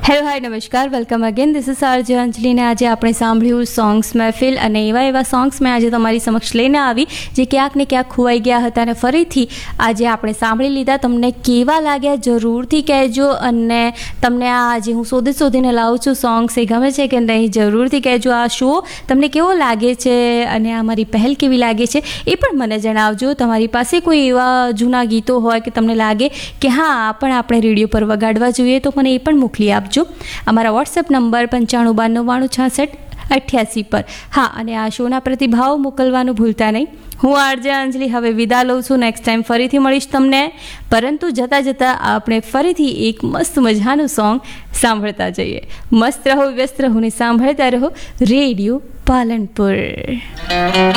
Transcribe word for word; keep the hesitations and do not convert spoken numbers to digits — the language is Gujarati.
હેલો હાય નમસ્કાર, welcome again. This is RJ અંજલિ ને આજે આપણે સાંભળ્યું સોંગ્સ મહેફિલ અને એવા એવા સોંગ્સ મેં આજે તમારી સમક્ષ લઈને આવી જે ક્યાંક ને ક્યાંક ખોવાઈ ગયા હતા અને ફરીથી આજે આપણે સાંભળી લીધા. તમને કેવા લાગ્યા જરૂરથી કહેજો અને તમને આ આજે હું શોધી શોધીને લાવું છું સોંગ્સ એ ગમે છે કે નહીં જરૂરથી કહેજો. આ શો તમને કેવો લાગે છે અને આ મારી પહેલ કેવી લાગે છે એ પણ મને જણાવજો. તમારી પાસે કોઈ એવા જૂના ગીતો હોય કે તમને લાગે કે હા આ પણ આપણે રેડિયો પર વગાડવા જોઈએ તો મને એ પણ મોકલી આપજો. અમારા વોટ્સએપ નંબર પંચાણું બાર નવ્વાણું છાસઠ અઠ્યાસી પર. હા, અને આ શોના પ્રતિભાવ મોકલવાનું ભૂલતા નહીં. હું આરજે અંજલિ હવે વિદા લઉં છું. નેક્સ્ટ ટાઈમ ફરીથી મળીશ તમને, પરંતુ જતાં જતાં આપણે ફરીથી એક મસ્ત મજાનું સોંગ સાંભળતા જઈએ. મસ્ત રહો, વ્યસ્ત રહો ને સાંભળતા રહો રેડિયો પાલનપુર.